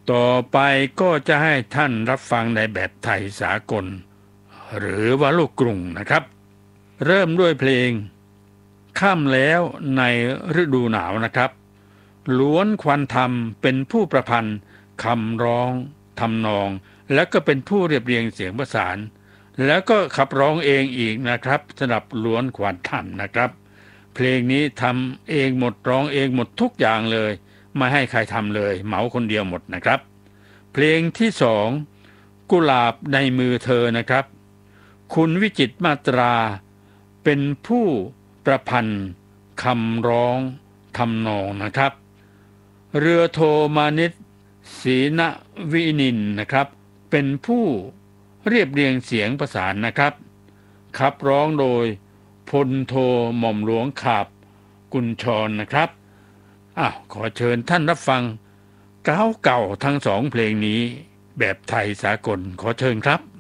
ต่อไปก็จะให้ท่านรับฟังในแบบไทยสากลหรือว่าลูกกรุงนะครับเริ่มด้วยเพลงค่ำแล้วในฤดูหนาวนะครับล้วนควันธรรมเป็นผู้ประพันธ์คำร้องทำนองแล้วก็เป็นผู้เรียบเรียงเสียงประสานแล้วก็ขับร้องเองอีกนะครับสำหรับล้วนควันธรรมนะครับเพลงนี้ทำเองหมดร้องเองหมดทุกอย่างเลยไม่ให้ใครทำเลยเหมาคนเดียวหมดนะครับเพลงที่สองกุหลาบในมือเธอนะครับคุณวิจิตรมาตราเป็นผู้ประพันธ์คำร้องทำนองนะครับเรือโทมานิตศรีนวินินนะครับเป็นผู้เรียบเรียงเสียงประสานนะครับขับร้องโดยพลโทหม่อมหลวงขาบกุญชรนะครับขอเชิญท่านรับฟังเก่าทั้งสองเพลงนี้แบบไทยสากลขอเชิญครับ